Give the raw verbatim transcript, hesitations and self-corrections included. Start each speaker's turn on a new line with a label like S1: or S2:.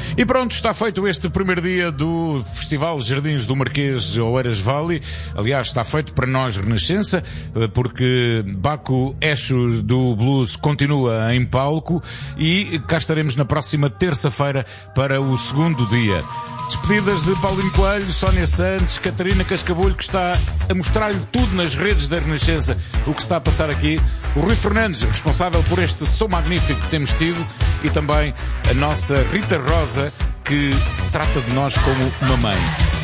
S1: E pronto, está feito este primeiro dia do Festival Jardins do Marquês Oeiras Valley. Aliás, está feito para nós Renascença, porque Baco Exos do Blues continua em palco e cá estaremos na próxima terça-feira para o segundo dia. Despedidas de Paulinho Coelho, Sónia Santos, Catarina Cascabulho, que está a mostrar-lhe tudo nas redes da Renascença o que está a passar aqui. O Rui Fernandes, responsável por este som magnífico que temos tido, e também a nossa Rita Rosa, que trata de nós como uma mãe.